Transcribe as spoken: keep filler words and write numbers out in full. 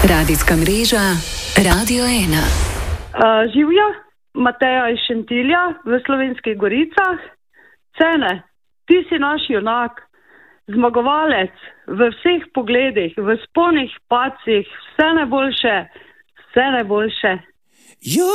Radijska mreža Radio ena. Uh, živja, Mateja iz Šentilja v Slovenskih Goricah. Cene, ti si naš junak, zmagovalec v vseh pogledih, v sponih pacih, vse najboljše, vse najboljše.